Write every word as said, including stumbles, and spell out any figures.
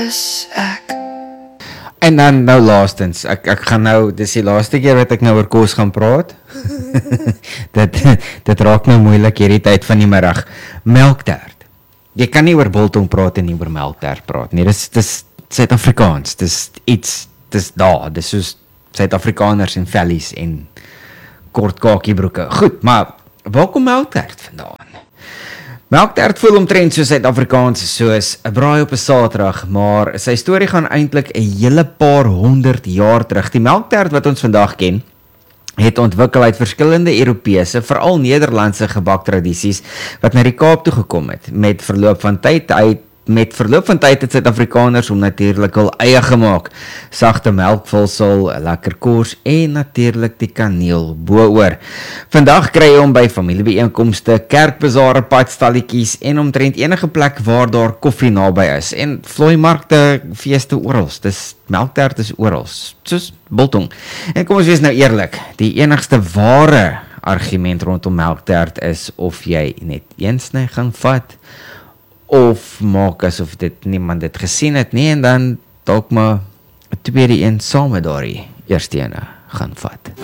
is ek. En dan nou laastens, ek, ek gaan nou, dis die laaste keer wat ek nou oor kos gaan praat. dit, dit raak nou moeilik hierdie tyd van die middag. Melktert. Jy kan nie oor biltong praat en nie oor melktert praat nie. Dis dis Suid-Afrikaans. Dis iets, dis daar. Dis soos Suid-Afrikaners en vellies en kort kakiebroeke. Goed, maar waar kom melktert vandaan? Melktert voel omtrent soos Suid-Afrikaans, soos 'n braai op 'n Saterdag, maar sy storie gaan eintlik 'n hele paar honderd jaar terug. Die melktert wat ons vandag ken, het ontwikkel uit verskillende Europese, veral Nederlandse gebaktradisies wat na die Kaap toe gekom het. Met verloop van tyd uit Met verloop van tyd het Suid-Afrikaners hom natuurlik hul eie gemaak. Sagte melkvulsel, lekker kos en natuurlik die kaneel bo-oor. Vandag kry jy hom by familiebyeenkomste, kerkbazare, padstalletjies en omtrent enige plek waar daar koffie naby is. En vlooimarkte, feeste oral. Dis melktert is oral, soos biltong. En kom ons wees nou eerlik, die enigste ware argument rondom melktert is of jy net een sny gaan vat, of maak asof dit niemand dit gesien het nie, en dan dalk maar 'n tweede een saam met daardie eerste ene gaan vat.